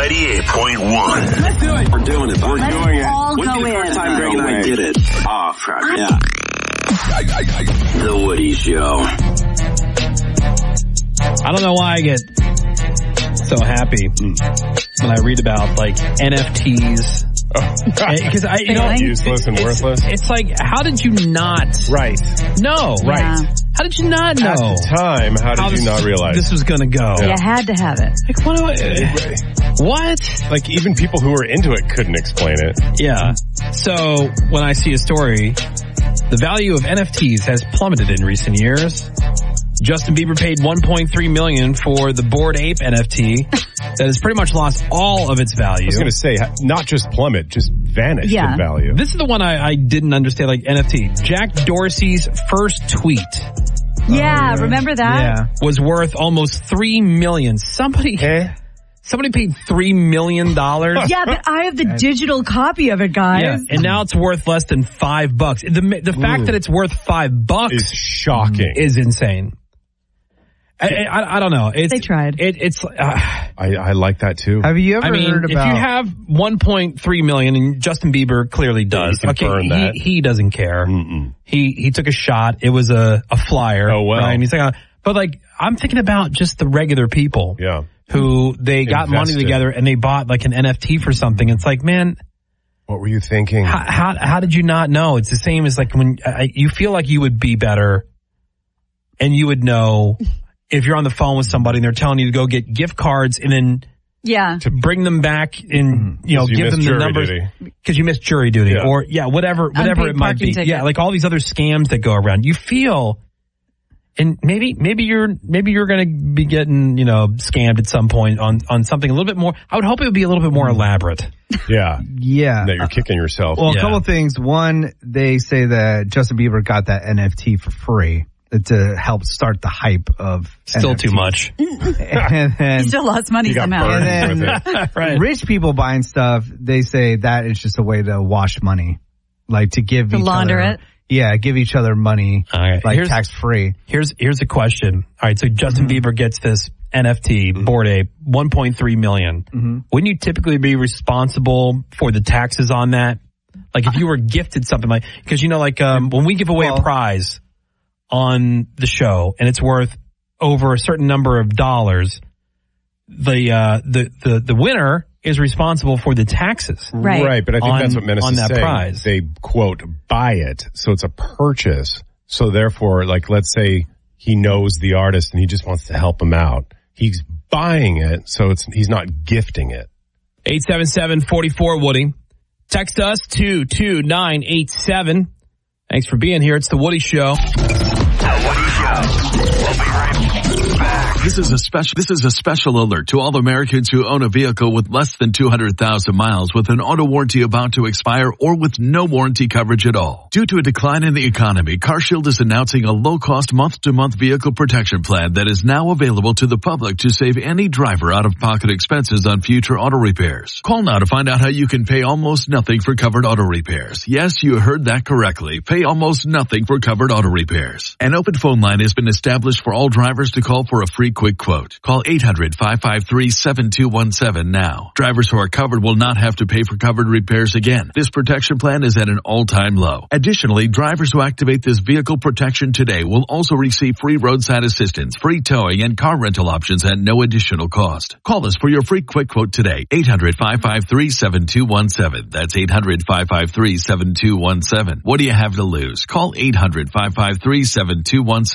98.1. Let's do it. We're doing it. We're doing it. All Wouldn't go be the in. first time Greg and I did it. Oh, crap. Yeah. The Woody Show. I don't know why I get so happy when I read about like NFTs. Because useless and worthless. It's like, how did you not? Right. No. Right. Yeah. How did you not know? At the time, how did you not realize this was going to go? You had to have it. Like, what do what? Like, even people who were into it couldn't explain it. Yeah. So, when I see a story, the value of NFTs has plummeted in recent years. Justin Bieber paid $1.3 million for the Bored Ape NFT that has pretty much lost all of its value. I was going to say, not just plummet, just vanished in value. This is the one I didn't understand, like NFT. Jack Dorsey's first tweet. Yeah, remember that? Yeah. Was worth almost $3 million. Somebody paid $3 million. Yeah, but I have the digital copy of it, guys. Yeah, and now it's worth less than $5. The fact that it's worth $5 is shocking. Is insane. I don't know. They tried. I like that too. Have you ever heard about? If you have 1.3 million, and Justin Bieber clearly does. He doesn't care. He took a shot. It was a flyer. Oh well. Right? And he's like, but like, I'm thinking about just the regular people. Yeah. Who they got money together and they bought like an NFT for something. It's like, man, what were you thinking? How did you not know? It's the same as like when you feel like you would be better, and you would know. If you're on the phone with somebody and they're telling you to go get gift cards and then to bring them back and give them the numbers because you missed jury duty or whatever it might be. Ticket. Yeah, like all these other scams that go around. You feel, and maybe you're going to be getting scammed at some point on something a little bit more. I would hope it would be a little bit more elaborate. Yeah. That you're kicking yourself. Well, a couple of things. One, they say that Justin Bieber got that NFT for free to help start the hype of still NFTs. Too much. And then, he still lost money somehow. And then right. Rich people buying stuff, they say that is just a way to wash money, like to give to each launder other. it. Yeah, give each other money, like tax free. Here's a question. All right, so Justin Bieber gets this NFT Bored Ape, $1.3 million. Wouldn't you typically be responsible for the taxes on that? Like if you were gifted something like, because when we give away a prize on the show and it's worth over a certain number of dollars, the winner is responsible for the taxes. Right, but I think that's what Menace is saying. Prize. They, quote, buy it, so it's a purchase. So therefore, like, let's say he knows the artist and he just wants to help him out. He's buying it, so he's not gifting it. 877-44-WOODY. Text us 22987. Thanks for being here. It's The Woody Show. This is a special alert to all Americans who own a vehicle with less than 200,000 miles with an auto warranty about to expire or with no warranty coverage at all. Due to a decline in the economy, CarShield is announcing a low-cost month-to-month vehicle protection plan that is now available to the public to save any driver out-of-pocket expenses on future auto repairs. Call now to find out how you can pay almost nothing for covered auto repairs. Yes, you heard that correctly. Pay almost nothing for covered auto repairs. An open phone line has been established for all drivers to call for a free quick quote. Call 800-553-7217 now. Drivers who are covered will not have to pay for covered repairs again. This protection plan is at an all-time low. Additionally, drivers who activate this vehicle protection today will also receive free roadside assistance, free towing, and car rental options at no additional cost. Call us for your free quick quote today. 800-553-7217. That's 800-553-7217. What do you have to lose? Call 800-553-7217.